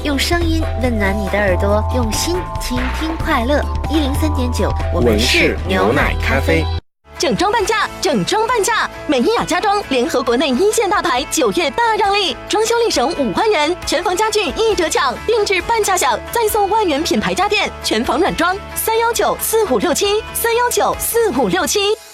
用声音温暖你的耳朵，用心倾听快乐。103.9，我们是牛奶咖啡。 整装半价，整装半价！美伊雅家装联合国内一线大牌，9月大让利，装修立省5万元，全房家具一折抢，定制半价享，再送万元品牌家电，全房软装，3194567，3194567。